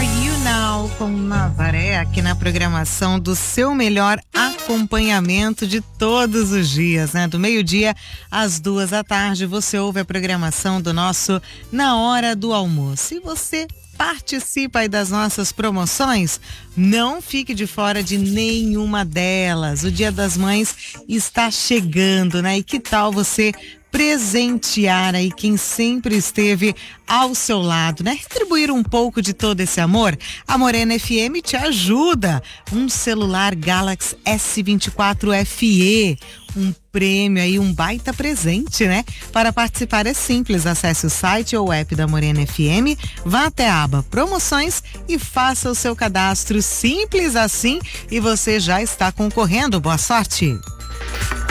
Are You Now com Nazaré aqui na programação do seu melhor acompanhamento de todos os dias, né? Do meio-dia às 2 da tarde você ouve a programação do nosso Na Hora do Almoço. E você participa aí das nossas promoções, não fique de fora de nenhuma delas. O Dia das Mães está chegando, né? E que tal você presentear aí quem sempre esteve ao seu lado, né? Retribuir um pouco de todo esse amor. A Morena FM te ajuda. Um celular Galaxy S24 FE, um prêmio aí, um baita presente, né? Para participar é simples, acesse o site ou o app da Morena FM, vá até a aba promoções e faça o seu cadastro, simples assim, e você já está concorrendo. Boa sorte!